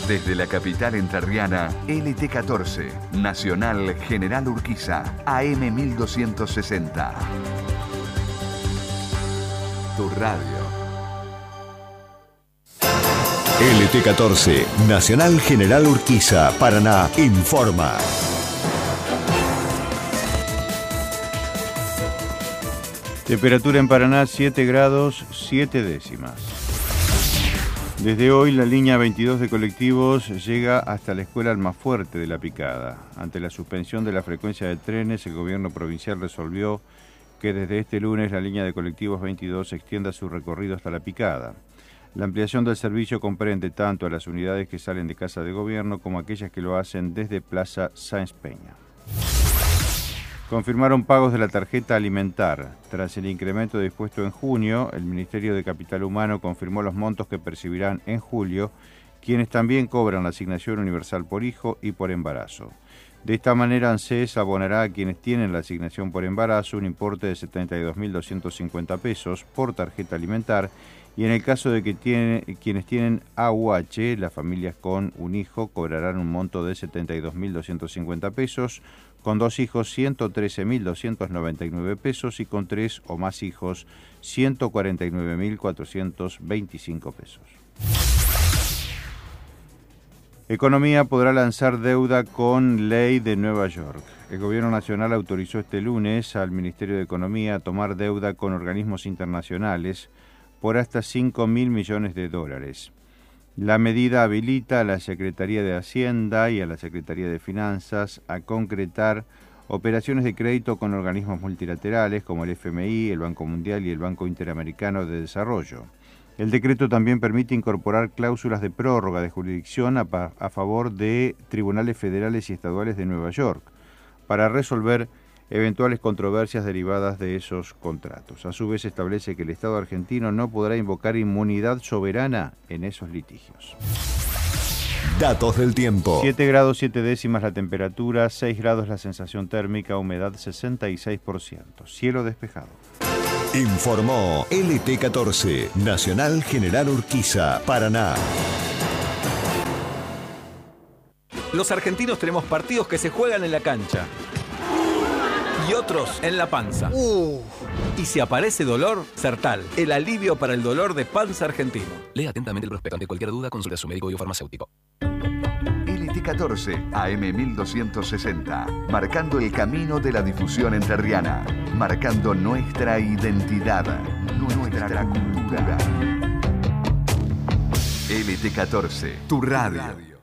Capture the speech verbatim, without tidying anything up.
Desde la capital entrerriana, L T catorce, Nacional General Urquiza, A M mil doscientos sesenta. Tu radio. L T catorce, Nacional General Urquiza, Paraná, informa. Temperatura en Paraná siete grados siete décimas. Desde hoy la línea veintidós de colectivos llega hasta la escuela Almafuerte de La Picada. Ante la suspensión de la frecuencia de trenes, el gobierno provincial resolvió que desde este lunes la línea de colectivos veintidós extienda su recorrido hasta La Picada. La ampliación del servicio comprende tanto a las unidades que salen de Casa de Gobierno como aquellas que lo hacen desde Plaza Sáenz Peña. Confirmaron pagos de la tarjeta alimentar. Tras el incremento dispuesto en junio, el Ministerio de Capital Humano confirmó los montos que percibirán en julio quienes también cobran la asignación universal por hijo y por embarazo. De esta manera, ANSES abonará a quienes tienen la asignación por embarazo un importe de setenta y dos mil doscientos cincuenta pesos por tarjeta alimentar, y en el caso de que tiene, quienes tienen A U H, las familias con un hijo cobrarán un monto de setenta y dos mil doscientos cincuenta pesos, con dos hijos ciento trece mil doscientos noventa y nueve pesos y con tres o más hijos ciento cuarenta y nueve mil cuatrocientos veinticinco pesos. Economía podrá lanzar deuda con ley de Nueva York. El Gobierno Nacional autorizó este lunes al Ministerio de Economía a tomar deuda con organismos internacionales por hasta cinco mil millones de dólares. La medida habilita a la Secretaría de Hacienda y a la Secretaría de Finanzas a concretar operaciones de crédito con organismos multilaterales como el F M I, el Banco Mundial y el Banco Interamericano de Desarrollo. El decreto también permite incorporar cláusulas de prórroga de jurisdicción a, a favor de tribunales federales y estaduales de Nueva York para resolver eventuales controversias derivadas de esos contratos. A su vez, establece que el Estado argentino no podrá invocar inmunidad soberana en esos litigios. Datos del tiempo. siete grados siete décimas la temperatura, seis grados la sensación térmica, humedad sesenta y seis por ciento. Cielo despejado. Informó L T catorce, Nacional General Urquiza, Paraná. Los argentinos tenemos partidos que se juegan en la cancha y otros en la panza. Uh. Y si aparece dolor, Sertal, el alivio para el dolor de panza argentino. Lea atentamente el prospecto. Ante cualquier duda, consulte a su médico y o farmacéutico. L T catorce, A M mil doscientos sesenta, marcando el camino de la difusión entrerriana, marcando nuestra identidad, nuestra cultura. L T catorce, tu radio.